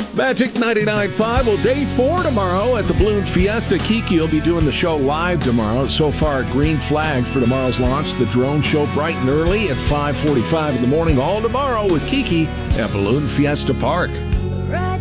Magic 99.5. Well, day 4 tomorrow at the Balloon Fiesta. Kiki will be doing the show live tomorrow. So far, green flag for tomorrow's launch. The drone show bright and early at 5:45 in the morning. All tomorrow with Kiki at Balloon Fiesta Park.